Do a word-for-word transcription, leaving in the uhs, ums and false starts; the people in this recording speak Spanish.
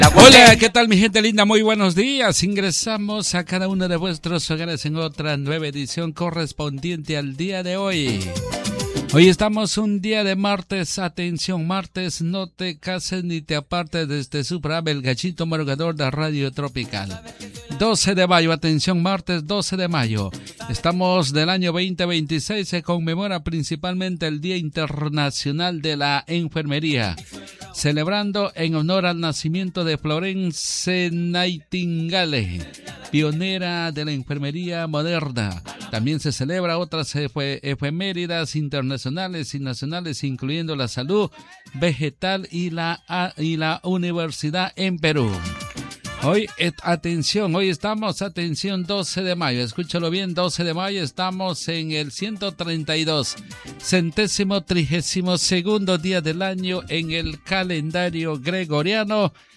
Hola, ¿qué tal mi gente linda? Muy buenos días. Ingresamos a cada uno de vuestros hogares en otra nueva edición correspondiente al día de hoy. Hoy estamos un día de martes. Atención, martes, no te cases ni te apartes de este su programa, el gachito madrugador de Radio Tropical. doce de mayo, atención, martes doce de mayo. Estamos del año veinte veintiséis, se conmemora principalmente el Día Internacional de la Enfermería, celebrando en honor al nacimiento de Florence Nightingale, pionera de la enfermería moderna. También se celebra otras efemérides internacionales y nacionales, incluyendo la salud vegetal y la, y la universidad en Perú. Hoy, atención, hoy estamos, atención, doce de mayo, escúchalo bien, doce de mayo, estamos en el ciento treinta y dos, centésimo trigésimo segundo día del año en el calendario gregoriano,